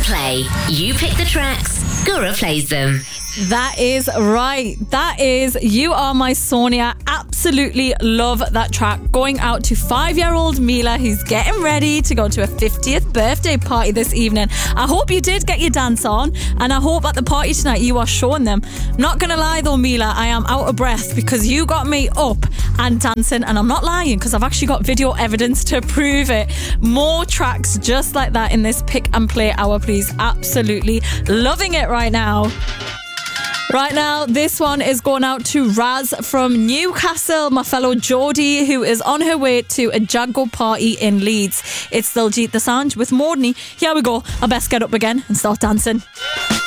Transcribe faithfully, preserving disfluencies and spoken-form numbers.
Play. You pick the tracks, Gura plays them. That is right. That is You Are My Sonia. Absolutely love that track. Going out to five-year-old Mila, who's getting ready to go to her fiftieth birthday party this evening. I hope you did get your dance on, and I hope at the party tonight you are showing them. Not gonna lie though, Mila, I am out of breath because you got me up and dancing, and I'm not lying because I've actually got video evidence to prove it. More tracks just like that in this pick and play hour, please. Absolutely loving it right now. Right now, this one is going out to Raz from Newcastle, my fellow Geordie, who is on her way to a Jago party in Leeds. It's Diljit Dosanjh with Mordni. Here we go. I best get up again and start dancing.